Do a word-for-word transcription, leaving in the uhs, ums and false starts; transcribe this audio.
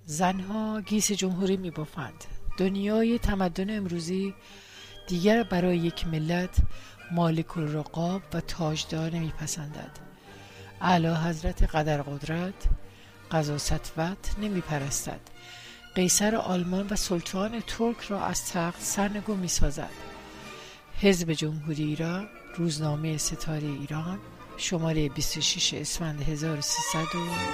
زنها گیس جمهوری می بافند. دنیای تمدن امروزی دیگر برای یک ملت مالک الرقاب و تاجدار نمی پسندد. اعلی حضرت قدر قدرت قضا سطوت نمی پرستد. قیصر آلمان و سلطان ترک را از تخت سرنگون می سازد. حزب جمهوری ایران، روزنامه ستاره ایران، شماره بیست و شش اسفند هزار و سیصد و